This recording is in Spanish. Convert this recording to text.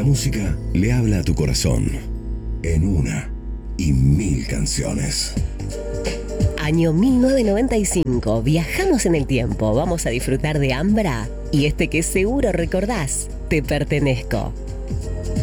música le habla a tu corazón en una y mil canciones. Año 1995, viajamos en el tiempo, vamos a disfrutar de Ambra y este que seguro recordás, Te Pertenezco.